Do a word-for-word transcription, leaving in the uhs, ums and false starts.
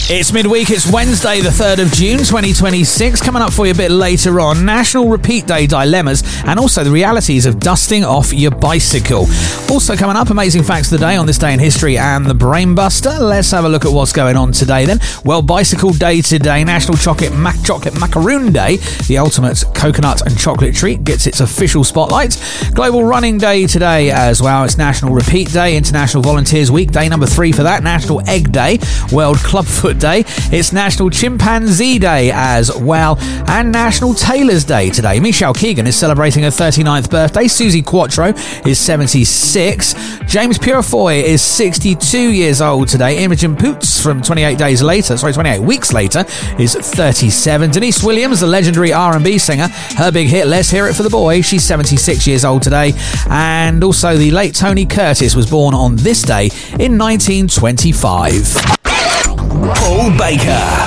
It's midweek, it's Wednesday the third of June twenty twenty-six. Coming up for you a bit later on, National Repeat Day dilemmas and also the realities of dusting off your bicycle. Also coming up, amazing facts of the day on this day in history and the Brainbuster. Let's have a look at what's going on today then. Well, Bicycle Day today, National Chocolate Mac- Chocolate Macaroon Day, the ultimate coconut and chocolate treat, gets its official spotlight. Global Running Day today as well. It's National Repeat Day, International Volunteers Week, day number three for that. National Egg Day, World Clubfoot Day. It's National Chimpanzee Day as well, and National Tailors Day today. Michelle Keegan is celebrating her thirty-ninth birthday. Susie Quattro is seventy-six. James Purefoy is sixty-two years old today. Imogen Poots from twenty-eight days later, sorry, twenty-eight weeks later, is thirty-seven. Denise Williams, the legendary R and B singer, her big hit, Let's Hear It for the Boy, she's seventy-six years old today. And also the late Tony Curtis was born on this day in nineteen twenty-five. Paul Baker.